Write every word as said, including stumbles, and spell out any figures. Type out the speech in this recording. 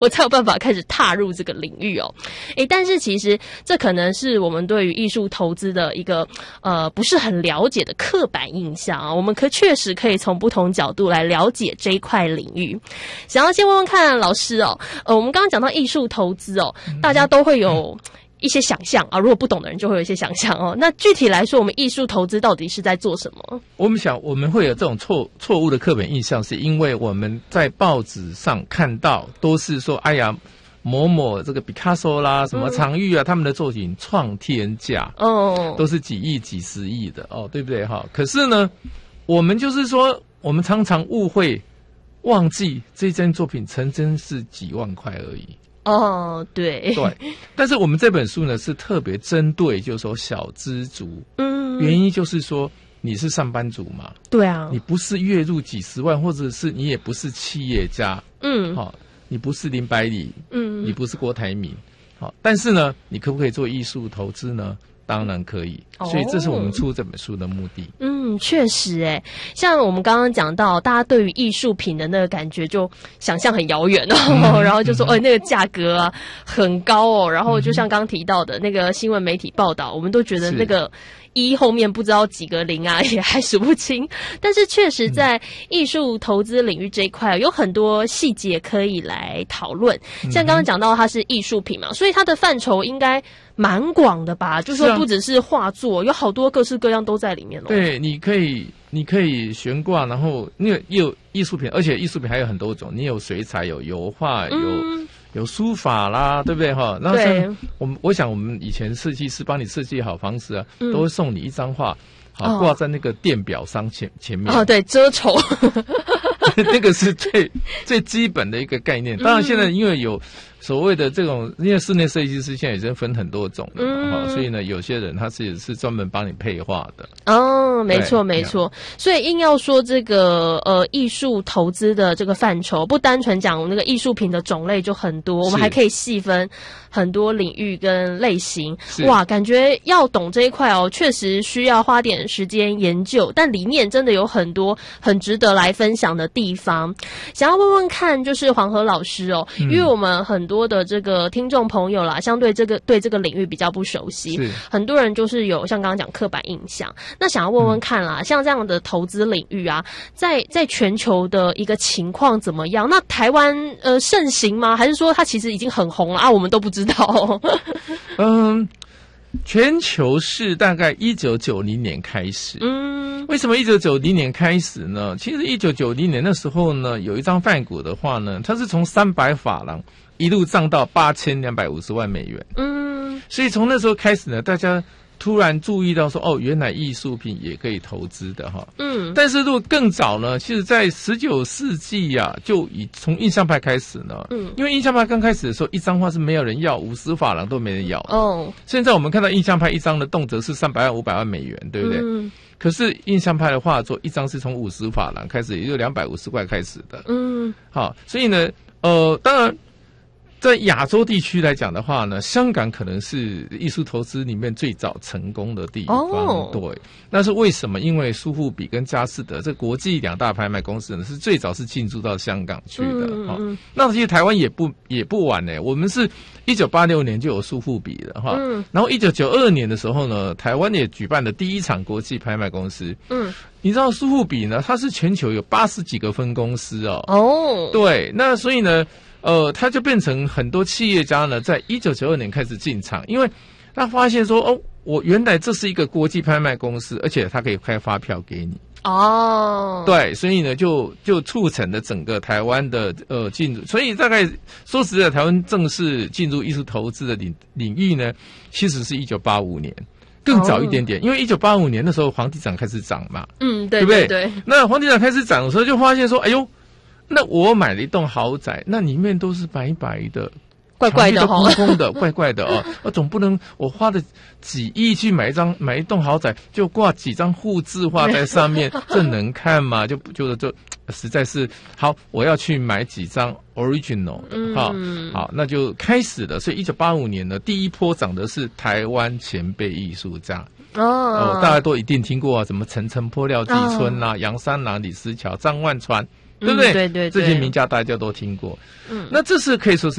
我才有办法开始踏入这个领域哦。诶，但是其实这可能是我们对于艺术投资的一个呃不是很了解的刻板印象啊。我们可确实可以从不同角度来了解这一块领域。想要先问问看老师哦，呃，我们刚刚讲到艺术投资哦，大家都会有一些想象啊，如果不懂的人就会有一些想象哦。那具体来说，我们艺术投资到底是在做什么？ 我们想，我们会有这种错错误的刻板印象，是因为我们在报纸上看到都是说，哎呀，某某这个毕卡索啦，什么常玉啊，嗯、他们的作品创天价哦，都是几亿、几十亿的哦，对不对哈？可是呢，我们就是说，我们常常误会，忘记这件作品曾经是几万块而已。 哦，对对，但是我们这本书呢是特别针对，就是说小资族，嗯，原因就是说你是上班族嘛， 对啊， 你不是月入几十万，或者是你也不是企业家，嗯，好、哦，你不是林百里，嗯，你不是郭台铭，好、哦，但是呢，你可不可以做艺术投资呢？当然可以，所以这是我们出这本书的目的。 嗯，确实诶，像我们刚刚讲到，大家对于艺术品的那个感觉就想象很遥远哦，嗯、然后就说，哎、嗯，那个价格啊很高哦，然后就像刚刚提到的那个新闻媒体报道，我们都觉得那个一后面不知道几个零啊，也还数不清。但是确实在艺术投资领域这一块，有很多细节可以来讨论。像刚刚讲到它是艺术品嘛，所以它的范畴应该蛮广的吧？就是说不只是画作，有好多各式各样都在里面了。 对，你可以，你可以悬挂，然后你有有艺术品，而且艺术品还有很多种，你有水彩，有油画，有、嗯、有书法啦，对不对哈？然后像我们，我想我们以前设计师帮你设计好房子啊，嗯、都会送你一张画，好挂在那个电表商前前面。 哦，对，遮丑。 那个是最最基本的一个概念。当然，现在因为有所谓的这种，因为室内设计师现在已经分很多种了嘛，嗯、所以呢，有些人他是是专门帮你配画的。 哦，没错没错。所以硬要说这个呃艺术投资的这个范畴，不单纯讲那个艺术品的种类就很多，我们还可以细分很多领域跟类型。哇，感觉要懂这一块哦，确实需要花点时间研究，但里面真的有很多很值得来分享的地方。想要问问看，就是黄河老师哦，嗯、因为我们很多的这个听众朋友啦，相对这个对这个领域比较不熟悉，很多人就是有像刚刚讲刻板印象。那想要问问看啦，嗯、像这样的投资领域啊，在在全球的一个情况怎么样？那台湾呃盛行吗？还是说它其实已经很红了啊？我们都不知道。 嗯。全球是大概一九九零年开始，嗯，为什么一九九零年开始呢？其实一九九零年那时候呢，有一张梵谷的话呢，它是从三百法郎一路涨到八千两百五十万美元，嗯，所以从那时候开始呢，大家突然注意到说，哦，原来艺术品也可以投资的哈，嗯，但是如果更早呢，其实在十九世纪呀、啊，就以从印象派开始呢，嗯，因为印象派刚开始的时候，一张画是没有人要，五十法郎都没人要，哦，现在我们看到印象派一张的动辄是三百万、五百万美元，对不对？嗯，可是印象派的画作一张是从五十法郎开始，也就两百五十块开始的，嗯，好，所以呢，呃，当然。在亚洲地区来讲的话呢，香港可能是艺术投资里面最早成功的地方。哦、对，那是为什么？因为苏富比跟佳士得这国际两大拍卖公司呢，是最早是进驻到香港去的。嗯嗯嗯、那其实台湾也不也不晚呢，我们是一九八六年就有苏富比了哈。嗯、然后一九九二年的时候呢，台湾也举办了第一场国际拍卖公司。嗯，你知道苏富比呢，它是全球有八十几个分公司哦。哦，对，那所以呢。呃，它就变成很多企业家呢，在一九九二年开始进场，因为他发现说，哦，我原来这是一个国际拍卖公司，而且它可以开发票给你。哦，对，所以呢，就就促成了整个台湾的呃进入，所以大概说实在，台湾正式进入艺术投资的领领域呢，其实是一九八五年。更早一点点，因为一九八五年的时候，房地产开始涨嘛，嗯，对，对不对？对，那房地产开始涨的时候，就发现说，哎呦。那我买了一栋豪宅，那里面都是白白的， 怪怪的， 空空的，怪怪的哦。我总不能我花了几亿去买一张买一栋豪宅，就挂几张户字画在上面，这能看吗？就就就实在是好，我要去买几张 original 的哈、嗯。好，那就开始了。所以一九八五年呢，第一波涨的是台湾前辈艺术家。哦, 哦，大家都一定听过啊，什么陈澄波、廖继春啦、哦、杨三郎、李思乔、张万川。 对不对？ 嗯、对对对， 这些名家大家都听过。 嗯， 那这是可以说是